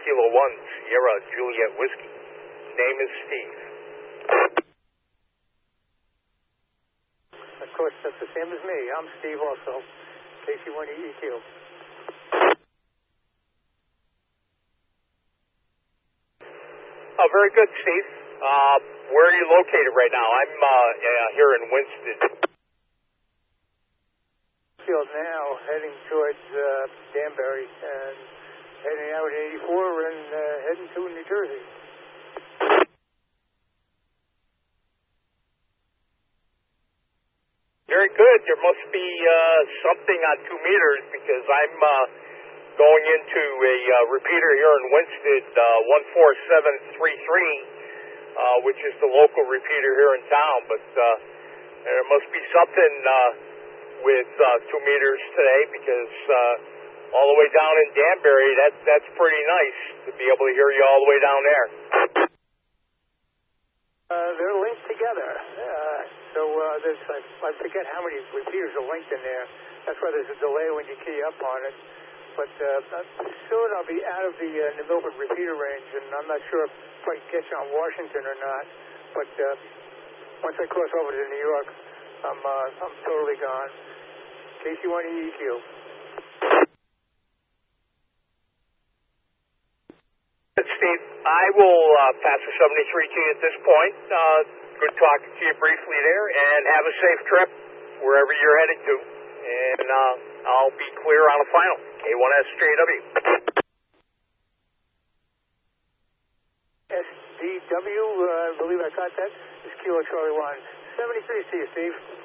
Kilo 1, Sierra Juliet Whiskey. Name is Steve. Of course, that's the same as me. I'm Steve also. KC1EEQ. Oh, very good, Steve. Where are you located right now? I'm here in Winston. Field now, heading towards Danbury, and heading out 84 and heading to New Jersey. Very good. There must be something on 2 meters because I'm going into a repeater here in Winston, 14733, which is the local repeater here in town. But there must be something with 2 meters today because all the way down in Danbury, that's pretty nice to be able to hear you all the way down there. They're linked together. So there's, I forget how many repeaters are linked in there. That's why there's a delay when you key up on it. But soon I'll be out of the New Milford repeater range, and I'm not sure if I can catch on Washington or not. But once I cross over to New York, I'm totally gone. KC1EEQ. Steve, I will pass the 73 to you at this point. Good talking to you briefly there, and have a safe trip wherever you're headed to. And I'll be clear on the final. K1SJW. SDW, I believe I got that. This is Kilo Charlie 1. 73, see you, Steve.